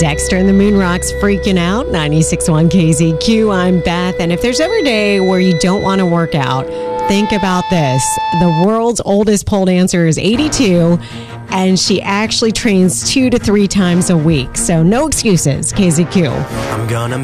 Dexter and the Moon Rocks freaking out. 96.1 KZQ. I'm Beth. And if there's ever a day where you don't want to work out, think about this. The world's oldest pole dancer is 82, and she actually trains 2 to 3 times a week. So no excuses, KZQ. I'm gonna